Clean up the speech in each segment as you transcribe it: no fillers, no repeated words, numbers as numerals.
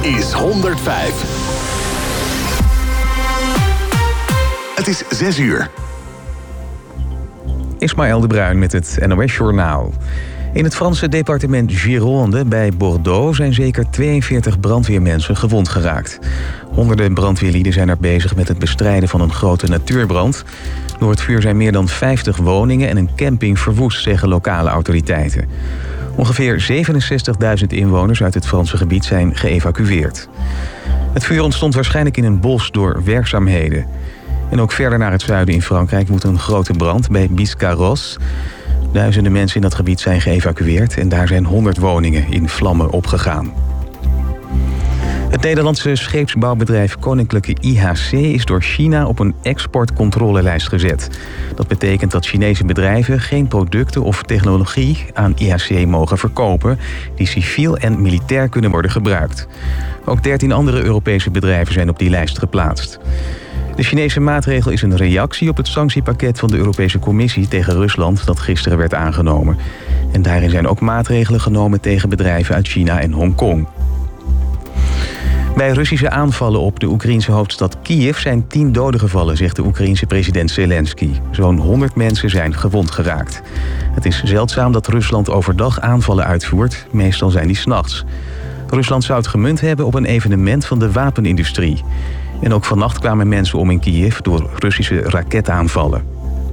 is 105. Het is 6 uur. Ismaël de Bruin met het NOS Journaal. In het Franse departement Gironde bij Bordeaux zijn zeker 42 brandweermensen gewond geraakt. Honderden brandweerlieden zijn er bezig met het bestrijden van een grote natuurbrand. Door het vuur zijn meer dan 50 woningen en een camping verwoest, zeggen lokale autoriteiten. Ongeveer 67.000 inwoners uit het Franse gebied zijn geëvacueerd. Het vuur ontstond waarschijnlijk in een bos door werkzaamheden. En ook verder naar het zuiden in Frankrijk moet een grote brand bij Biscarrosse. Duizenden mensen in dat gebied zijn geëvacueerd en daar zijn 100 woningen in vlammen opgegaan. Het Nederlandse scheepsbouwbedrijf Koninklijke IHC is door China op een exportcontrolelijst gezet. Dat betekent dat Chinese bedrijven geen producten of technologie aan IHC mogen verkopen die civiel en militair kunnen worden gebruikt. Ook 13 andere Europese bedrijven zijn op die lijst geplaatst. De Chinese maatregel is een reactie op het sanctiepakket van de Europese Commissie tegen Rusland dat gisteren werd aangenomen. En daarin zijn ook maatregelen genomen tegen bedrijven uit China en Hongkong. Bij Russische aanvallen op de Oekraïense hoofdstad Kiev zijn 10 doden gevallen, zegt de Oekraïense president Zelensky. Zo'n 100 mensen zijn gewond geraakt. Het is zeldzaam dat Rusland overdag aanvallen uitvoert, meestal zijn die 's nachts. Rusland zou het gemunt hebben op een evenement van de wapenindustrie. En ook vannacht kwamen mensen om in Kiev door Russische raketaanvallen.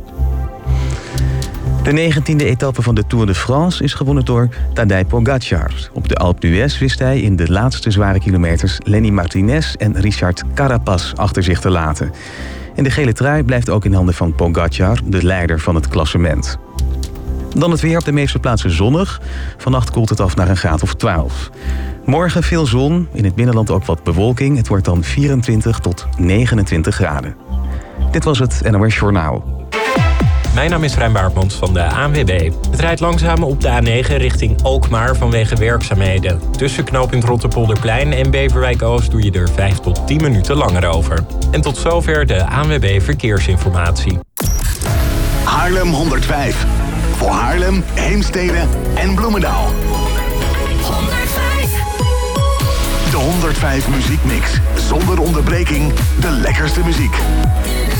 De 19e etappe van de Tour de France is gewonnen door Tadej Pogačar. Op de Alpe d'Huez wist hij in de laatste zware kilometers Lenny Martinez en Richard Carapaz achter zich te laten. En de gele trui blijft ook in handen van Pogačar, de leider van het klassement. Dan het weer, op de meeste plaatsen zonnig. Vannacht koelt het af naar een graad of 12. Morgen veel zon, in het binnenland ook wat bewolking. Het wordt dan 24 tot 29 graden. Dit was het NOS Journaal. Mijn naam is Rijn Baartmans van de ANWB. Het rijdt langzaam op de A9 richting Alkmaar vanwege werkzaamheden. Tussen knooppunt Rotterpolderplein en Beverwijk-Oost doe je er 5 tot 10 minuten langer over. En tot zover de ANWB Verkeersinformatie. Haarlem 105. Voor Haarlem, Heemstede en Bloemendaal. 105. De 105 muziekmix. Zonder onderbreking de lekkerste muziek.